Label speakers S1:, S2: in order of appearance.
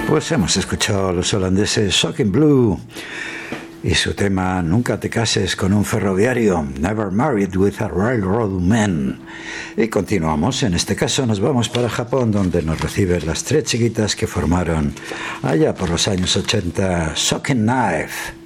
S1: Pues hemos escuchado a los holandeses Shocking Blue y su tema Nunca te cases con un ferroviario, Never Married with a Railroad Man. Y continuamos, en este caso nos vamos para Japón, donde nos reciben las tres chiquitas que formaron allá por los años 80 Shocking Knife.